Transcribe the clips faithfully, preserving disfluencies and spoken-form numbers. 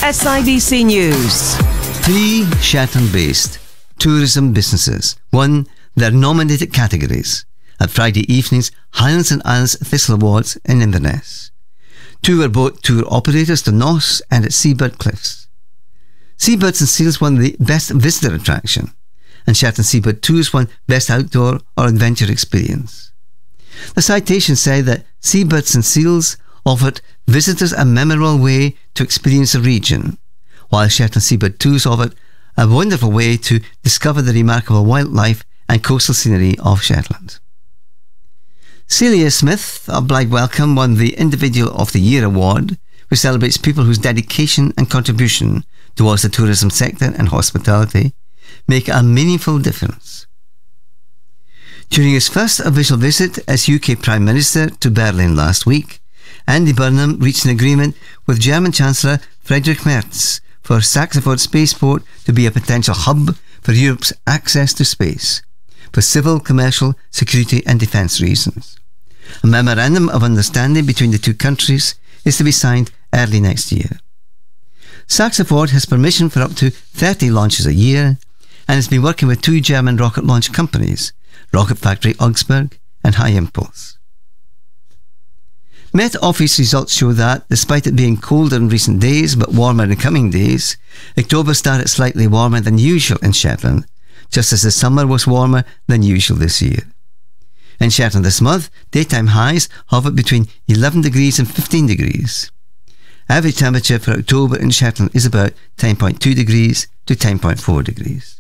S I B C News. Three Shetland-based tourism businesses won their nominated categories at Friday evening's Highlands and Islands Thistle Awards in Inverness. Two were boat tour operators to Knoss and at Seabird Cliffs. Seabirds and Seals won the Best Visitor Attraction, and Shetland Seabird Tours won Best Outdoor or Adventure Experience. The citation said that Seabirds and Seals offered visitors a memorable way to experience the region, while Shetland Seabird Tours offered a wonderful way to discover the remarkable wildlife and coastal scenery of Shetland. Celia Smith of Blythe Welcome won the Individual of the Year award, which celebrates people whose dedication and contribution towards the tourism sector and hospitality make a meaningful difference. During his first official visit as U K Prime Minister to Berlin last week, Andy Burnham reached an agreement with German Chancellor Friedrich Merz for Saxefjord Spaceport to be a potential hub for Europe's access to space, for civil, commercial, security and defence reasons. A memorandum of understanding between the two countries is to be signed early next year. Saxefjord has permission for up to thirty launches a year and has been working with two German rocket launch companies, Rocket Factory Augsburg and High Impulse. Met Office results show that, despite it being colder in recent days but warmer in coming days, October started slightly warmer than usual in Shetland, just as the summer was warmer than usual this year. In Shetland this month, daytime highs hovered between eleven degrees and fifteen degrees. Average temperature for October in Shetland is about ten point two degrees to ten point four degrees.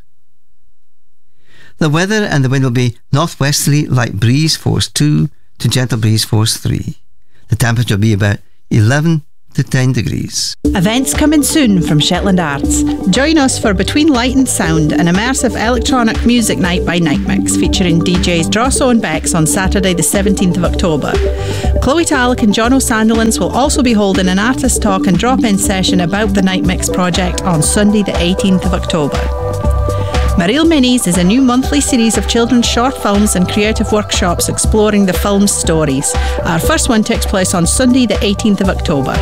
The weather and the wind will be northwesterly light breeze force two to gentle breeze force three. The temperature will be about eleven to ten degrees. Events coming soon from Shetland Arts. Join us for Between Light and Sound, an immersive electronic music night by Nightmix, featuring D Js Drosso and Bex on Saturday the seventeenth of October. Chloe Tallick and John O'Sandilands will also be holding an artist talk and drop-in session about the Nightmix project on Sunday the eighteenth of October. Mareel Minis is a new monthly series of children's short films and creative workshops exploring the film's stories. Our first one takes place on Sunday the eighteenth of October.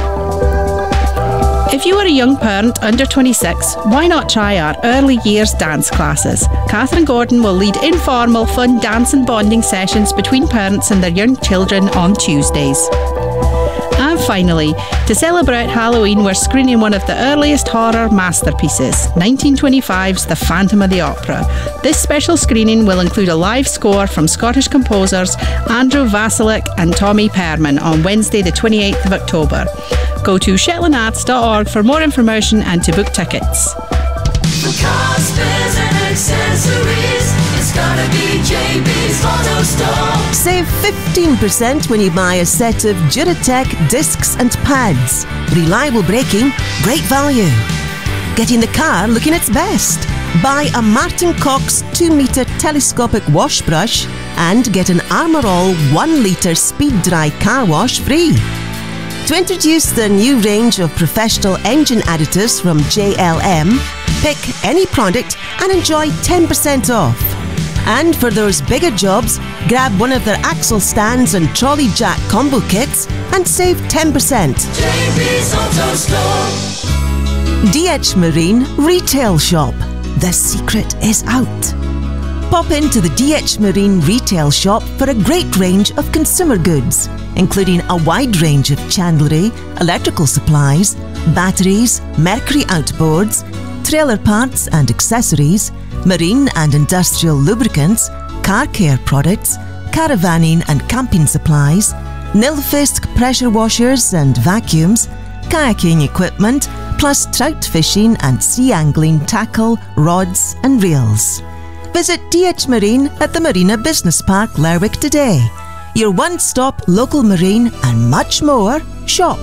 If you are a young parent under twenty-six, why not try our early years dance classes? Catherine Gordon will lead informal, fun dance and bonding sessions between parents and their young children on Tuesdays. And finally, to celebrate Halloween, we're screening one of the earliest horror masterpieces, nineteen twenty-five's The Phantom of the Opera. This special screening will include a live score from Scottish composers Andrew Vasilik and Tommy Perman on Wednesday the twenty-eighth of October. Go to shetland arts dot org for more information and to book tickets. For cars, spares and accessories, it's gotta be J B's Auto Store. Save fifteen percent when you buy a set of Duratec discs and pads. Reliable braking, great value. Getting the car looking its best. Buy a Martin Cox two metre telescopic wash brush and get an Armour All one litre speed dry car wash free. To introduce the new range of professional engine additives from J L M, pick any product and enjoy ten percent off. And for those bigger jobs, grab one of their axle stands and trolley jack combo kits and save ten percent. J B's Auto Store. D H Marine Retail Shop. The secret is out. Pop into the D H Marine Retail Shop for a great range of consumer goods, including a wide range of chandlery, electrical supplies, batteries, Mercury outboards, trailer parts and accessories, marine and industrial lubricants, car care products, caravanning and camping supplies, Nilfisk pressure washers and vacuums, kayaking equipment, plus trout fishing and sea angling tackle, rods and reels. Visit D H Marine at the Marina Business Park, Lerwick today. Your one-stop local marine and much more shop.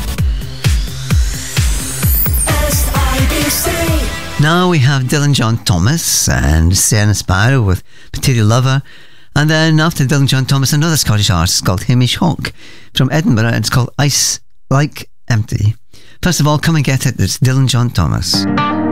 S I B C. Now we have Dylan John Thomas and Sienna Sparrow with Material Lover. And then after Dylan John Thomas, another Scottish artist called Hamish Hawke from Edinburgh. And it's called Ice Like Empty. First of all, come and get it. It's Dylan John Thomas.